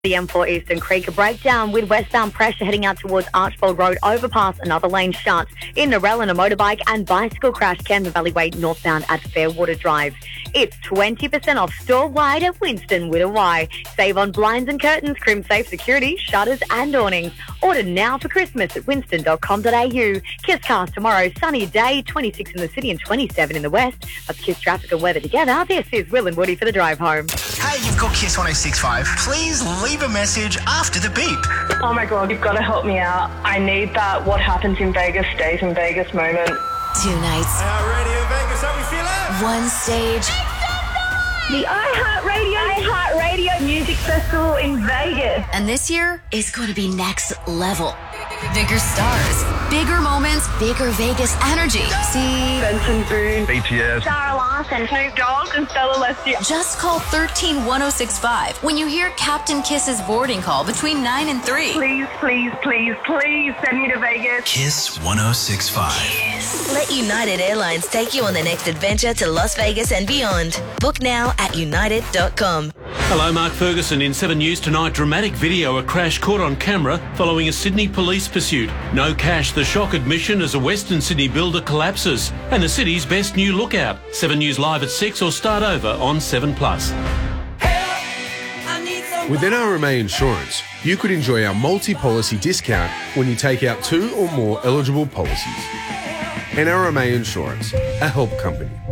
The M4 Eastern Creek, a breakdown with westbound pressure heading out towards Archbold Road, overpass, another lane shut. In Narellan, a motorbike and bicycle crash, Camden Valley Way northbound at Fairwater Drive. It's 20% off store-wide at Winston with a Y. Save on blinds and curtains, crim-safe security, shutters and awnings. Order now for Christmas at winston.com.au. Kiss cars tomorrow, sunny day, 26 in the city and 27 in the west. Let's Kiss traffic and weather together. This is Will and Woody for the drive home. Hey, you've got Kiss 106.5. Please leave a message after the beep. Oh my God, you've got to help me out. I need that what happens in Vegas stays in Vegas moment. 2 nights. Radio Vegas, how we feeling? 1 stage. The iHeartRadio Music Festival in Vegas. And this year is going to be next level. Bigger stars, bigger moments, bigger Vegas energy. See Benson Boone, BTS, Sarah Larson, Snoop Dogg, and Stella Leslie. Just call 13-1065 when you hear Captain Kiss's boarding call between 9 and 3. Please, please, please, please send me to Vegas. Kiss 106.5. Let United Airlines take you on the next adventure to Las Vegas and beyond. Book now at united.com. Hello, Mark Ferguson. In 7 News tonight, dramatic video, a crash caught on camera following a Sydney police pursuit. No cash, the shock admission as a Western Sydney builder collapses. And the city's best new lookout. 7 News live at 6 or start over on 7plus. With NRMA Insurance, you could enjoy our multi-policy discount when you take out 2 or more eligible policies. NRMA Insurance, a help company.